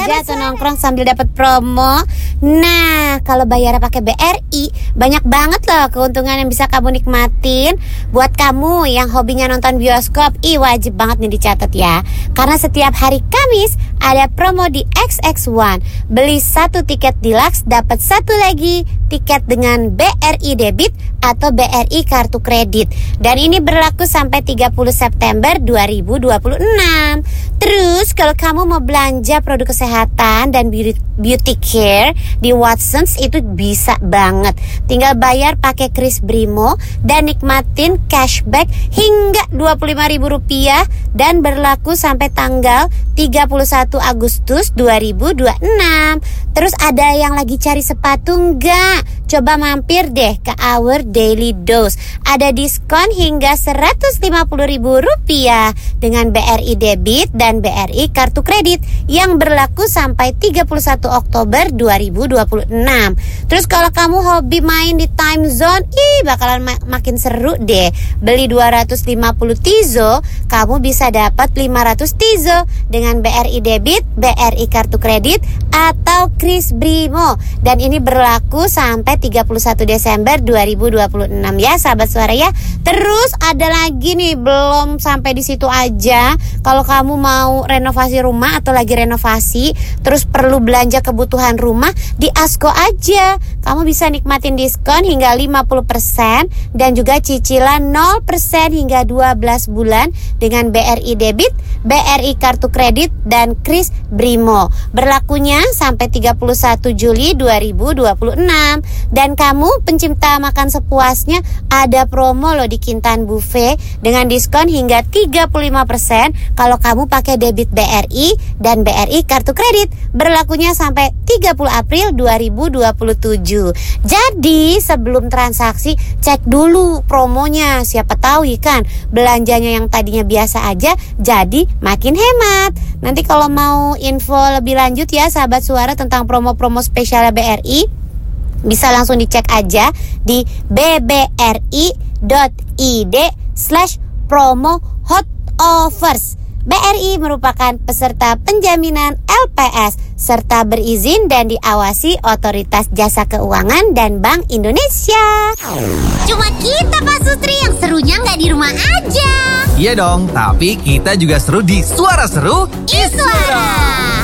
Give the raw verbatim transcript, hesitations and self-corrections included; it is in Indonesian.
aja atau nongkrong sambil dapat promo. Nah, kalau bayar pakai B R I, banyak banget loh keuntungan yang bisa kamu nikmatin. Buat kamu yang hobinya nonton bioskop, ih wajib banget nih dicatat ya. Karena setiap hari Kamis ada promo di X X One. Beli satu tiket deluxe dapat satu lagi tiket dengan B R I debit atau B R I kartu kredit. Dan ini berlaku sampai tiga puluh September dua ribu dua puluh enam. Terus kalau kamu mau belanja produk kesehatan dan beauty, beauty care di Watsons itu bisa banget. Tinggal bayar pakai Kris Brimo dan nikmatin cashback hingga dua puluh lima ribu rupiah dan berlaku sampai tanggal tiga puluh satu Agustus dua ribu dua puluh enam. Terus ada yang lagi cari sepatu enggak? Coba mampir deh ke Our Daily Dose. Ada diskon hingga seratus lima puluh ribu rupiah dengan B R I debit dan B R I kartu kredit yang berlaku sampai tiga puluh satu Oktober dua ribu dua puluh enam. Terus kalau kamu hobi main di time zone, ih bakalan ma- makin seru deh. Beli dua ratus lima puluh Tizo, kamu bisa dapat lima ratus Tizo dengan B R I debit, B R I kartu kredit atau Kris Brimo. Dan ini berlaku sampai tiga puluh satu Desember dua ribu dua puluh enam ya sahabat suara ya. Terus ada lagi nih, belum sampai di situ aja. Kalau kamu mau renovasi rumah atau lagi renovasi, terus perlu belanja kebutuhan rumah, di Asko aja kamu bisa nikmatin diskon hingga lima puluh persen dan juga cicilan nol persen hingga dua belas bulan dengan B R I debit, B R I kartu kredit dan Kris Brimo. Berlakunya sampai tiga puluh satu Juli dua ribu dua puluh enam. Dan kamu pencinta makan sepuasnya, ada promo loh di Kintan Buffet dengan diskon hingga tiga puluh lima persen kalau kamu pakai debit B R I dan B R I kartu kredit. Berlakunya sampai tiga puluh April dua ribu dua puluh tujuh. Jadi sebelum transaksi cek dulu promonya, siapa tahu ya kan belanjanya yang tadinya biasa aja jadi makin hemat. Nanti kalau mau info lebih lanjut ya sahabat suara tentang promo-promo spesial B R I, bisa langsung dicek aja di bbri.id slash promo hot offers. B R I merupakan peserta penjaminan L P S serta berizin dan diawasi Otoritas Jasa Keuangan dan Bank Indonesia. Cuma kita Pak Sutri yang serunya nggak di rumah aja. Iya dong, tapi kita juga seru di Suara Seru Iswara.